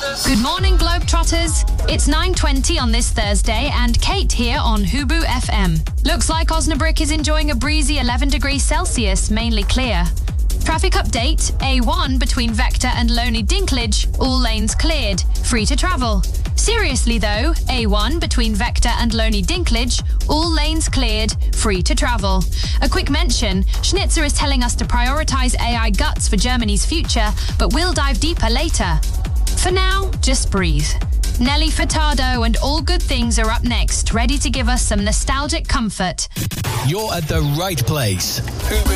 Good morning, Globetrotters. It's 9:20 on this Thursday and Kate here on Hubu FM. Looks like Osnabrück is enjoying a breezy 11 degrees Celsius, mainly clear. Traffic update, A1 between Vector and Lonely Dinklage, all lanes cleared, free to travel. Seriously though, A1 between Vector and Lonely Dinklage, all lanes cleared, free to travel. A quick mention, Schnitzer is telling us to prioritise AI guts for Germany's future, but we'll dive deeper later. For now, just breathe. Nelly Furtado and All Good Things are up next, ready to give us some nostalgic comfort. You're at the right place. Hubu